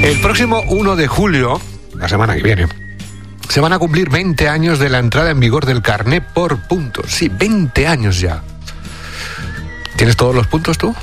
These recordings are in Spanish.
El próximo 1 de julio, la semana que viene, se van a cumplir 20 años de la entrada en vigor del carné por puntos. Sí, 20 años ya. ¿Tienes todos los puntos tú?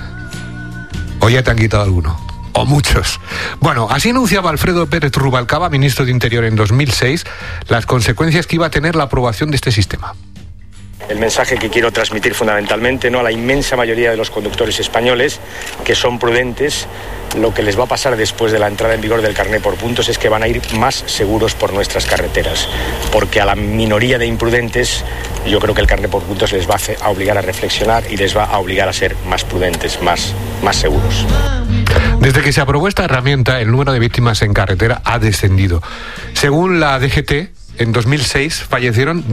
¿O ya te han quitado alguno? ¿O muchos? Bueno, así anunciaba Alfredo Pérez Rubalcaba, ministro de Interior en 2006, las consecuencias que iba a tener la aprobación de este sistema. El mensaje que quiero transmitir fundamentalmente, ¿no?, a la inmensa mayoría de los conductores españoles que son prudentes, lo que les va a pasar después de la entrada en vigor del carné por puntos es que van a ir más seguros por nuestras carreteras, porque a la minoría de imprudentes yo creo que el carné por puntos les va a obligar a reflexionar y les va a obligar a ser más prudentes, más seguros. Desde que se aprobó esta herramienta, el número de víctimas en carretera ha descendido. Según la DGT, en 2006 fallecieron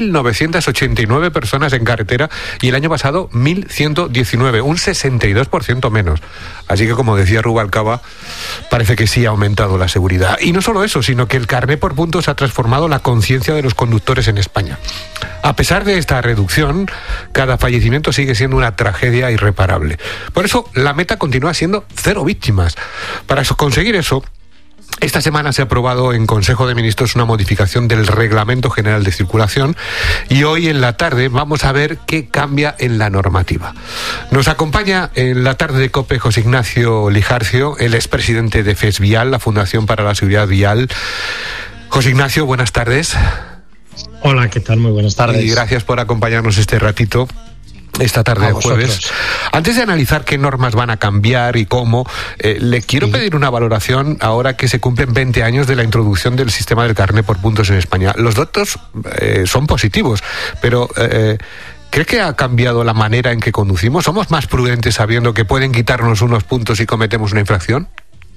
2.989 personas en carretera y el año pasado 1.119, un 62% menos. Así que, como decía Rubalcaba, parece que sí ha aumentado la seguridad. Y no solo eso, sino que el carné por puntos ha transformado la conciencia de los conductores en España. A pesar de esta reducción, cada fallecimiento sigue siendo una tragedia irreparable. Por eso, la meta continúa siendo 0 víctimas. Para conseguir eso, esta semana se ha aprobado en Consejo de Ministros una modificación del Reglamento General de Circulación y hoy en la tarde vamos a ver qué cambia en la normativa. Nos acompaña en la tarde de COPE José Ignacio Lijarcio, el expresidente de FESVIAL, la Fundación para la Seguridad Vial. José Ignacio, buenas tardes. Hola, ¿qué tal? Muy buenas tardes. Y gracias por acompañarnos este ratito. Esta tarde de jueves. Antes de analizar qué normas van a cambiar y cómo, le quiero pedir una valoración ahora que se cumplen 20 años de la introducción del sistema del carné por puntos en España. Los datos son positivos, pero ¿cree que ha cambiado la manera en que conducimos? ¿Somos más prudentes sabiendo que pueden quitarnos unos puntos si cometemos una infracción?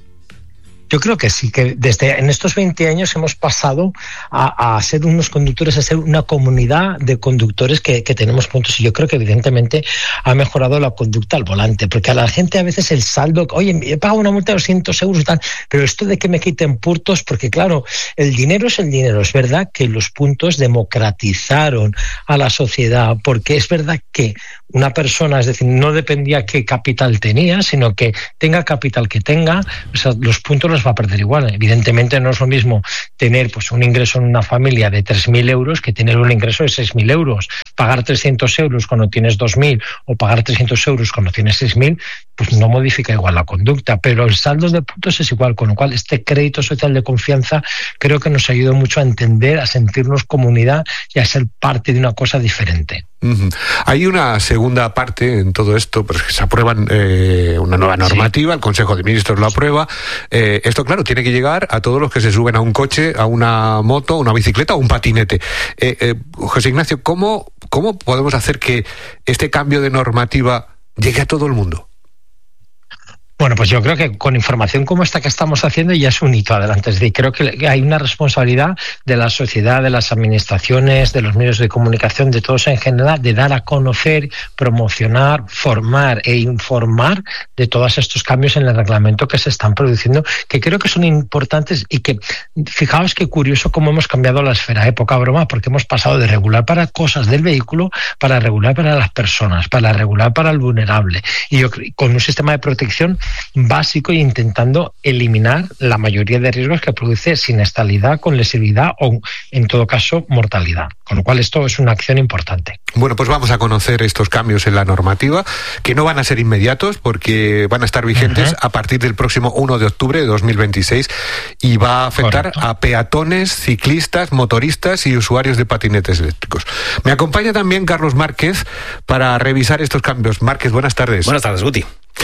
Yo creo que sí, que en estos 20 años hemos pasado a ser unos conductores, a ser una comunidad de conductores que tenemos puntos, y yo creo que evidentemente ha mejorado la conducta al volante, porque a la gente a veces el saldo, oye, he pagado una multa de 200 euros y tal, pero esto de que me quiten puntos, porque claro, el dinero es el dinero. Es verdad que los puntos democratizaron a la sociedad, porque es verdad que una persona, es decir, no dependía qué capital tenía, sino que tenga capital que tenga, o sea, los puntos los va a perder igual. Evidentemente no es lo mismo tener pues un ingreso en una familia de 3.000 euros que tener un ingreso de 6.000 euros. Pagar 300 euros cuando tienes 2.000 o pagar 300 euros cuando tienes 6.000, pues no modifica igual la conducta, pero el saldo de puntos es igual, con lo cual este crédito social de confianza creo que nos ayudó mucho a entender, a sentirnos comunidad y a ser parte de una cosa diferente. Hay una segunda parte en todo esto, pues que se aprueban una nueva normativa, el Consejo de Ministros lo aprueba. Esto, claro, tiene que llegar a todos los que se suben a un coche, a una moto, una bicicleta o un patinete. José Ignacio, ¿cómo podemos hacer que este cambio de normativa llegue a todo el mundo? Bueno, pues yo creo que con información como esta que estamos haciendo ya es un hito adelante. Es decir, creo que hay una responsabilidad de la sociedad, de las administraciones, de los medios de comunicación, de todos en general, de dar a conocer, promocionar, formar e informar de todos estos cambios en el reglamento que se están produciendo, que creo que son importantes y que, fijaos qué curioso cómo hemos cambiado la esfera, poca broma, porque hemos pasado de regular para cosas del vehículo, para regular para las personas, para regular para el vulnerable. Y yo con un sistema de protección básico e intentando eliminar la mayoría de riesgos que produce siniestralidad con lesividad o, en todo caso, mortalidad. Con lo cual esto es una acción importante. Bueno, pues vamos a conocer estos cambios en la normativa, que no van a ser inmediatos porque van a estar vigentes a partir del próximo 1 de octubre de 2026 y va a afectar a peatones, ciclistas, motoristas y usuarios de patinetes eléctricos. Me acompaña también Carlos Márquez para revisar estos cambios. Márquez, buenas tardes. Buenas tardes, Guti.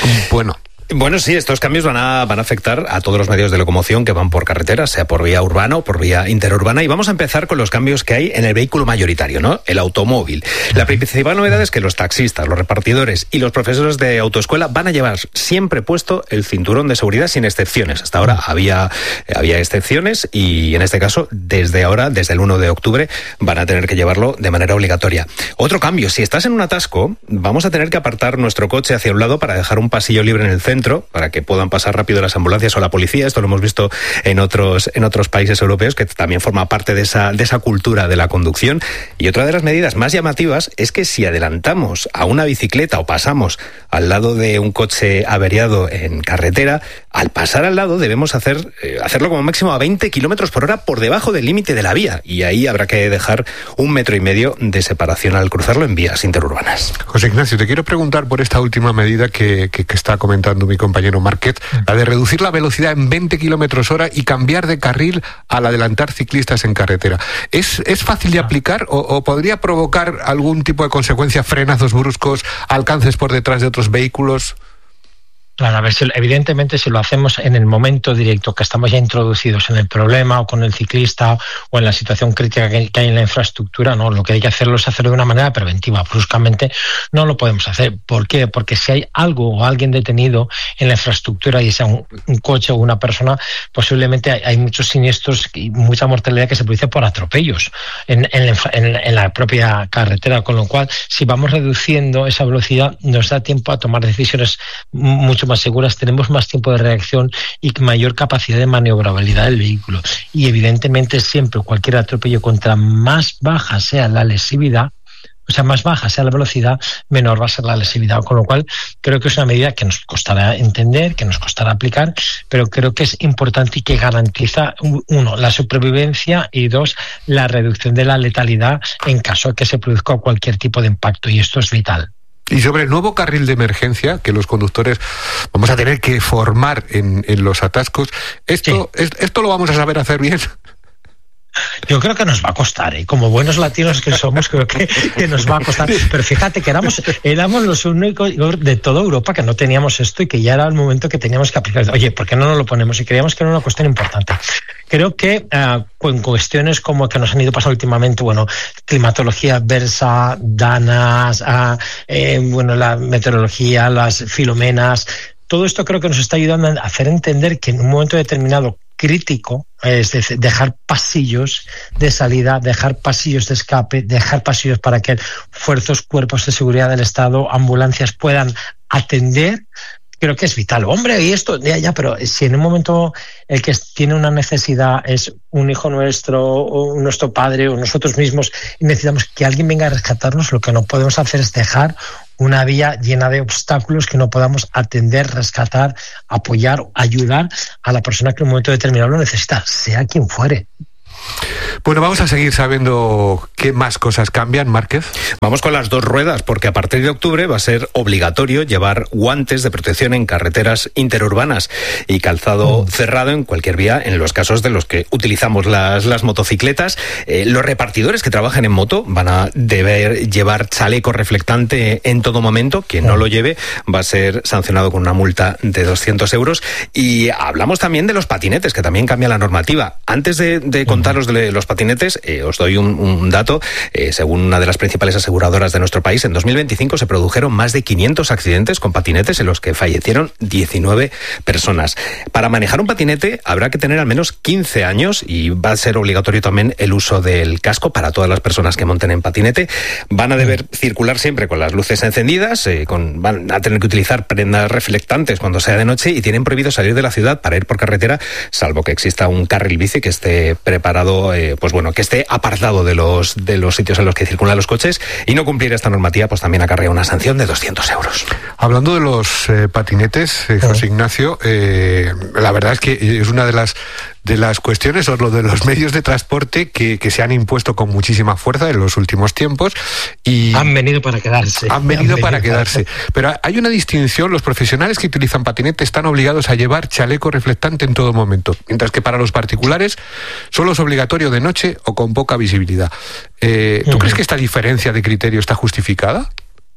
Bueno, sí, estos cambios van a afectar a todos los medios de locomoción que van por carretera, sea por vía urbana o por vía interurbana. Y vamos a empezar con los cambios que hay en el vehículo mayoritario, ¿no? El automóvil. La principal novedad es que los taxistas, los repartidores y los profesores de autoescuela van a llevar siempre puesto el cinturón de seguridad sin excepciones. Hasta ahora había excepciones y en este caso, desde el 1 de octubre, van a tener que llevarlo de manera obligatoria. Otro cambio, si estás en un atasco, vamos a tener que apartar nuestro coche hacia un lado para dejar un pasillo libre en el centro, para que puedan pasar rápido las ambulancias o la policía. Esto lo hemos visto en otros países europeos, que también forma parte de esa cultura de la conducción. Y otra de las medidas más llamativas es que si adelantamos a una bicicleta o pasamos al lado de un coche averiado en carretera, al pasar al lado debemos hacerlo como máximo a 20 kilómetros por hora por debajo del límite de la vía, y ahí habrá que dejar 1,5 metros de separación al cruzarlo en vías interurbanas. José Ignacio, te quiero preguntar por esta última medida que está comentando mi compañero Márquez, la de reducir la velocidad en 20 kilómetros hora y cambiar de carril al adelantar ciclistas en carretera. ¿Es fácil de aplicar o podría provocar algún tipo de consecuencia, frenazos bruscos, alcances por detrás de otros vehículos? Claro, a ver, evidentemente si lo hacemos en el momento directo, que estamos ya introducidos en el problema o con el ciclista o en la situación crítica que hay en la infraestructura, no, lo que hay que hacerlo es hacerlo de una manera preventiva. Bruscamente no lo podemos hacer. ¿Por qué? Porque si hay algo o alguien detenido en la infraestructura, y sea un coche o una persona, posiblemente hay muchos siniestros y mucha mortalidad que se produce por atropellos en la propia carretera, con lo cual si vamos reduciendo esa velocidad nos da tiempo a tomar decisiones mucho más seguras, tenemos más tiempo de reacción y mayor capacidad de maniobrabilidad del vehículo. Y evidentemente siempre cualquier atropello, contra más baja sea la lesividad, o sea, más baja sea la velocidad, menor va a ser la lesividad. Con lo cual, creo que es una medida que nos costará entender, que nos costará aplicar, pero creo que es importante y que garantiza, 1, la supervivencia y 2, la reducción de la letalidad en caso de que se produzca cualquier tipo de impacto, y esto es vital. Y sobre el nuevo carril de emergencia que los conductores vamos a tener que formar en los atascos, ¿esto lo vamos a saber hacer bien? Yo creo que nos va a costar, ¿eh? Como buenos latinos que somos, creo que nos va a costar. Pero fíjate que éramos los únicos de toda Europa que no teníamos esto y que ya era el momento que teníamos que aplicar. Oye, ¿por qué no nos lo ponemos? Y creíamos que era una cuestión importante. Creo que con cuestiones como que nos han ido pasando últimamente, climatología adversa, danas, la meteorología, las filomenas, todo esto creo que nos está ayudando a hacer entender que en un momento determinado crítico, es decir, dejar pasillos de salida, dejar pasillos de escape, dejar pasillos para que cuerpos de seguridad del Estado, ambulancias puedan atender, creo que es vital. Hombre, y esto, ya, pero si en un momento el que tiene una necesidad es un hijo nuestro, o nuestro padre, o nosotros mismos, y necesitamos que alguien venga a rescatarnos, lo que no podemos hacer es dejar una vía llena de obstáculos que no podamos atender, rescatar, apoyar, ayudar a la persona que en un momento determinado lo necesita, sea quien fuere. Bueno, vamos a seguir sabiendo qué más cosas cambian, Márquez. Vamos con las 2 ruedas, porque a partir de octubre va a ser obligatorio llevar guantes de protección en carreteras interurbanas y calzado cerrado en cualquier vía en los casos de los que utilizamos las motocicletas. Los repartidores que trabajen en moto van a deber llevar chaleco reflectante en todo momento. Quien no lo lleve va a ser sancionado con una multa de 200 euros. Y hablamos también de los patinetes, que también cambia la normativa. Antes de contaros de los patinetes, os doy un dato. Según una de las principales aseguradoras de nuestro país, en 2025 se produjeron más de 500 accidentes con patinetes en los que fallecieron 19 personas. Para manejar un patinete habrá que tener al menos 15 años y va a ser obligatorio también el uso del casco para todas las personas que monten en patinete. Van a deber circular siempre con las luces encendidas, van a tener que utilizar prendas reflectantes cuando sea de noche y tienen prohibido salir de la ciudad para ir por carretera, salvo que exista un carril bici que esté preparado, que esté apartado de los sitios en los que circulan los coches, y no cumplir esta normativa pues también acarrea una sanción de 200 euros. Hablando de los patinetes, José Ignacio, la verdad es que es una de las cuestiones, o lo de los medios de transporte que se han impuesto con muchísima fuerza en los últimos tiempos y han venido para quedarse. Pero hay una distinción: los profesionales que utilizan patinete están obligados a llevar chaleco reflectante en todo momento, mientras que para los particulares solo es obligatorio de noche o con poca visibilidad. ¿Tú crees que esta diferencia de criterio está justificada?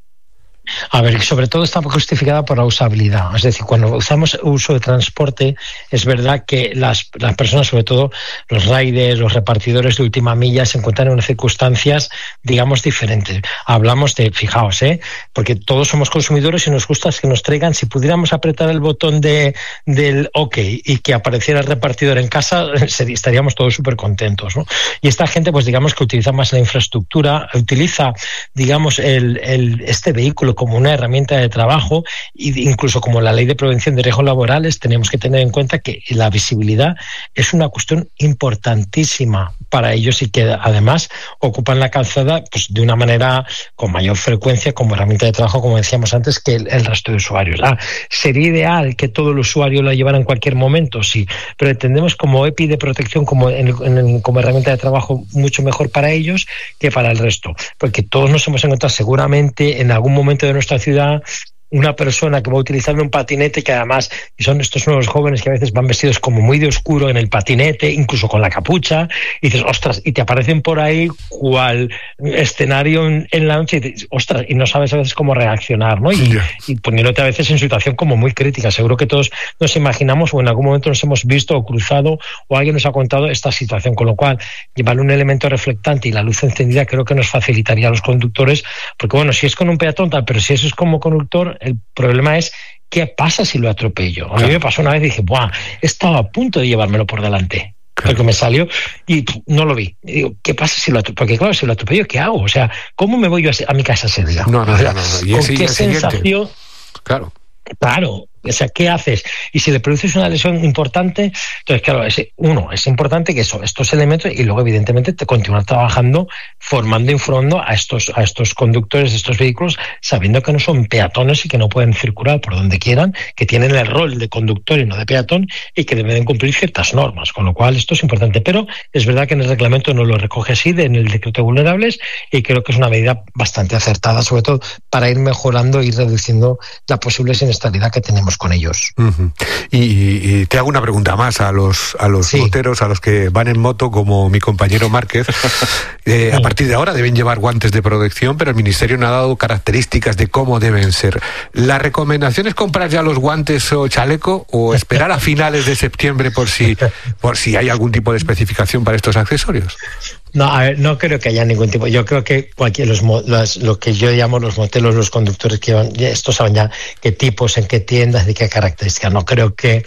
A ver, sobre todo está justificada por la usabilidad. Es decir, cuando usamos uso de transporte, es verdad que las personas, sobre todo los riders, los repartidores de última milla, se encuentran en unas circunstancias, digamos, diferentes. Hablamos de, fijaos, porque todos somos consumidores y nos gusta que nos traigan, si pudiéramos apretar el botón del OK y que apareciera el repartidor en casa, estaríamos todos súper contentos, ¿no? Y esta gente, pues digamos que utiliza más la infraestructura, utiliza, digamos, este vehículo como una herramienta de trabajo, e incluso como la ley de prevención de riesgos laborales, tenemos que tener en cuenta que la visibilidad es una cuestión importantísima para ellos y que además ocupan la calzada pues de una manera con mayor frecuencia como herramienta de trabajo, como decíamos antes, que el resto de usuarios. ¿Sería ideal que todo el usuario la llevara en cualquier momento? Sí, pero entendemos como EPI de protección como herramienta de trabajo mucho mejor para ellos que para el resto, porque todos nos hemos encontrado seguramente en algún momento de nuestra ciudad una persona que va utilizando un patinete, que además, y son estos nuevos jóvenes que a veces van vestidos como muy de oscuro en el patinete, incluso con la capucha, y dices, ostras, y te aparecen por ahí cual escenario en la noche, y dices, ostras, y no sabes a veces cómo reaccionar, ¿no? Y poniéndote a veces en situación como muy crítica. Seguro que todos nos imaginamos o en algún momento nos hemos visto o cruzado o alguien nos ha contado esta situación, con lo cual llevar un elemento reflectante y la luz encendida creo que nos facilitaría a los conductores, porque bueno, si es con un peatón tal, pero si eso es como conductor, el problema es ¿qué pasa si lo atropello? A mí me pasó una vez y dije, ¡buah! Estaba a punto de llevármelo por delante. Porque me salió y no lo vi. Y digo, ¿qué pasa si lo atropello? Porque claro, si lo atropello, ¿qué hago? O sea, ¿cómo me voy yo a mi casa ese día? No. ¿Y ¿con qué sensación? Claro. O sea, ¿qué haces? Y si le produces una lesión importante, entonces, claro, es importante que estos elementos, y luego, evidentemente, te continúan trabajando, formando e informando a estos conductores de estos vehículos, sabiendo que no son peatones y que no pueden circular por donde quieran, que tienen el rol de conductor y no de peatón, y que deben cumplir ciertas normas, con lo cual esto es importante. Pero es verdad que en el reglamento no lo recoge así, en el decreto de vulnerables, y creo que es una medida bastante acertada, sobre todo para ir mejorando y reduciendo la posible siniestralidad que tenemos con ellos. Uh-huh. Y te hago una pregunta más a los sí. moteros, a los que van en moto como mi compañero Márquez. A partir de ahora deben llevar guantes de protección, pero el Ministerio no ha dado características de cómo deben ser. ¿La recomendación es comprar ya los guantes o chaleco o esperar a finales de septiembre por si hay algún tipo de especificación para estos accesorios? No, a ver, no creo que haya ningún tipo. Yo creo que lo que yo llamo los moteros, los conductores que van, estos saben ya qué tipos, en qué tiendas, de qué características. No creo que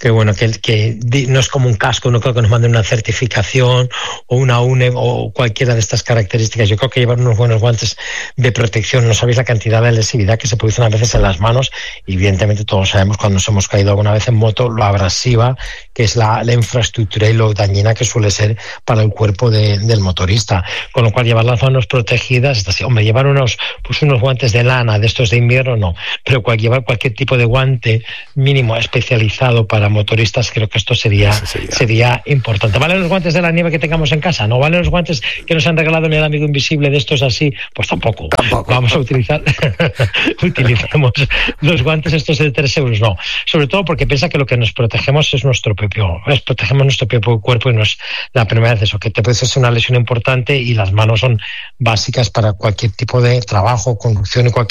no es como un casco, no creo que nos manden una certificación o una UNE o cualquiera de estas características. Yo creo que llevar unos buenos guantes de protección. No sabéis la cantidad de lesividad que se produce a veces en las manos, y evidentemente todos sabemos cuando nos hemos caído alguna vez en moto lo abrasiva que es la infraestructura y lo dañina que suele ser para el cuerpo del motorista, con lo cual llevar las manos protegidas, llevar unos guantes de lana de estos de invierno no, pero llevar cualquier tipo de guante mínimo especializado para motoristas, creo que esto sería importante. ¿Valen los guantes de la nieve que tengamos en casa? ¿No valen los guantes que nos han regalado en el amigo invisible de estos así? Pues tampoco. Vamos a utilizar utilicemos los guantes estos de 3 euros, no, sobre todo porque piensa que lo que nos protegemos es protegemos nuestro propio cuerpo, y no es la primera vez eso, que te puede ser una lesión importante, y las manos son básicas para cualquier tipo de trabajo, conducción y cualquier